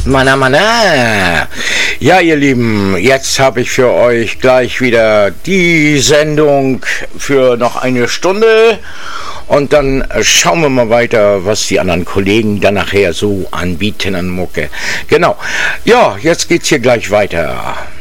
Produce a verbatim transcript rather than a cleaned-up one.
Mana, mana. Ja, ihr Lieben, jetzt habe ich für euch gleich wieder die Sendung für noch eine Stunde und dann schauen wir mal weiter, was die anderen Kollegen dann nachher so anbieten an Mucke. Genau. Ja, jetzt geht's hier gleich weiter.